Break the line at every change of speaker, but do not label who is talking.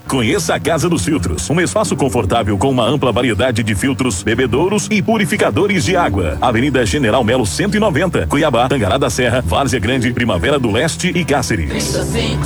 Conheça a Casa dos Filtros, um espaço confortável com uma ampla variedade de filtros, bebedouros e purificadores de água. Avenida General Melo 190, Cuiabá, Tangará da Serra, Várzea Grande, Primavera do Leste e Cáceres.